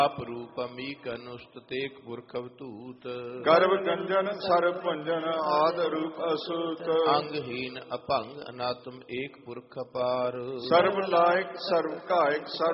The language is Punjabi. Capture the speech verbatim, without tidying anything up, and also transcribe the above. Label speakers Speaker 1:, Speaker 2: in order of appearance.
Speaker 1: ਆਪ ਰੂਪਮੀਕ ਅਨੁਸਤਤੇਕ ਪੁਰਖ ਅਵਤੂਤ
Speaker 2: ਗਰਭ ਗੰਜਨ ਸਰਬ ਭੰਜਨ ਆਦ ਰੂਪ ਅਸੂਤ
Speaker 1: ਅੰਗਹੀਨ ਅਭੰਗ ਅਨਾਤਮ ਏਕ ਪੁਰਖ ਅਪਾਰ
Speaker 2: ਸਰਬ ਲਾਇਕ ਸਰਬ ਕਾਇਕ ਸਰਬ